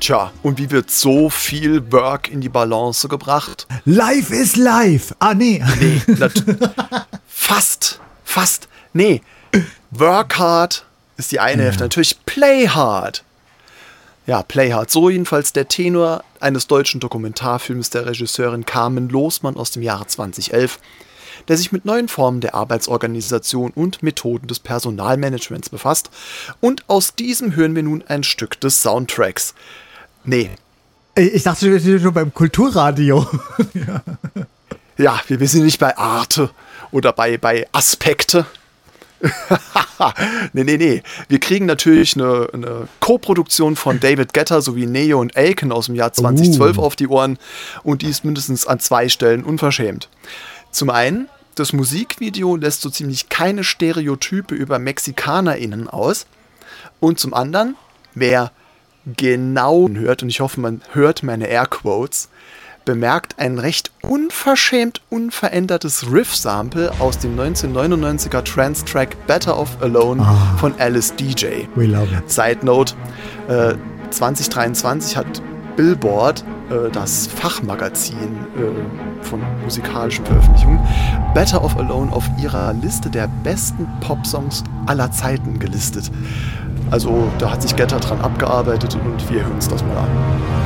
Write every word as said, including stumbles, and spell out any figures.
Tja, und wie wird so viel Work in die Balance gebracht? Life is life. Ah, nee. Nee, nat- fast, fast. Nee, work hard ist die eine Ja. Hälfte. Natürlich play hard. Ja, play hard. So jedenfalls der Tenor eines deutschen Dokumentarfilms der Regisseurin Carmen Losmann aus dem Jahre zweitausendelf, der sich mit neuen Formen der Arbeitsorganisation und Methoden des Personalmanagements befasst. Und aus diesem hören wir nun ein Stück des Soundtracks. Nee. Ich dachte, wir sind schon beim Kulturradio. Ja, wir, wir sind nicht bei Arte oder bei, bei Aspekte. nee, nee, nee. Wir kriegen natürlich eine, eine Co-Produktion von David Guetta sowie Neo und Aiken aus dem Jahr zweitausendzwölf uh. auf die Ohren und die ist mindestens an zwei Stellen unverschämt. Zum einen, das Musikvideo lässt so ziemlich keine Stereotype über MexikanerInnen aus und zum anderen, wer genau hört, und ich hoffe, man hört meine Airquotes, bemerkt ein recht unverschämt unverändertes Riff-Sample aus dem neunzehnhundertneunundneunziger Trance-Track Better Off Alone oh. von Alice D J. We love it. Side Note, äh, zwanzig dreiundzwanzig hat Billboard, äh, das Fachmagazin äh, von musikalischen Veröffentlichungen, Better Off Alone auf ihrer Liste der besten Popsongs aller Zeiten gelistet. Also da hat sich Guetta dran abgearbeitet und wir hören uns das mal an.